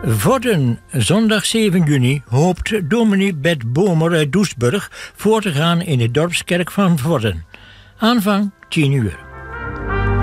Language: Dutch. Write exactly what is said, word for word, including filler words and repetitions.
Vorden, zondag zeven juni, hoopt dominee Bert Bomer uit Doesburg voor te gaan in de dorpskerk van Vorden. Aanvang tien uur.